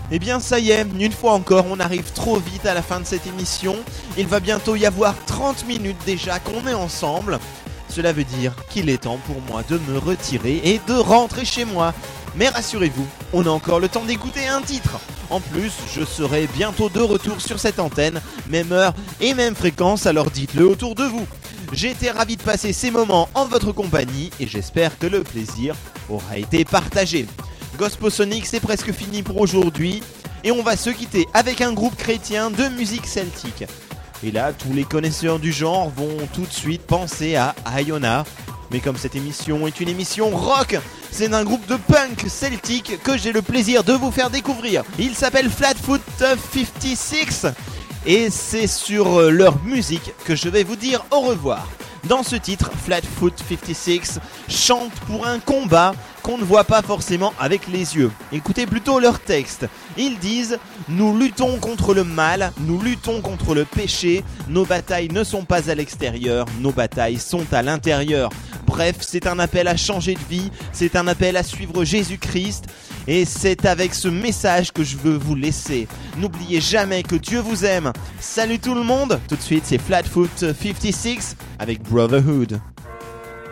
Eh bien ça y est, une fois encore, on arrive trop vite à la fin de cette émission. Il va bientôt y avoir 30 minutes déjà qu'on est ensemble. Cela veut dire qu'il est temps pour moi de me retirer et de rentrer chez moi. Mais rassurez-vous, on a encore le temps d'écouter un titre. En plus, je serai bientôt de retour sur cette antenne, même heure et même fréquence, alors dites-le autour de vous. J'ai été ravi de passer ces moments en votre compagnie et j'espère que le plaisir aura été partagé. Gosposonic, c'est presque fini pour aujourd'hui et on va se quitter avec un groupe chrétien de musique celtique. Et là, tous les connaisseurs du genre vont tout de suite penser à Iona. Mais comme cette émission est une émission rock, c'est un groupe de punk celtique que j'ai le plaisir de vous faire découvrir. Il s'appelle Flatfoot 56 et c'est sur leur musique que je vais vous dire au revoir. Dans ce titre, Flatfoot 56 chante pour un combat qu'on ne voit pas forcément avec les yeux. Écoutez plutôt leur texte. Ils disent « Nous luttons contre le mal, nous luttons contre le péché, nos batailles ne sont pas à l'extérieur, nos batailles sont à l'intérieur. » Bref, c'est un appel à changer de vie, c'est un appel à suivre Jésus-Christ et c'est avec ce message que je veux vous laisser. N'oubliez jamais que Dieu vous aime. Salut tout le monde. Tout de suite, c'est Flatfoot 56 avec Brotherhood.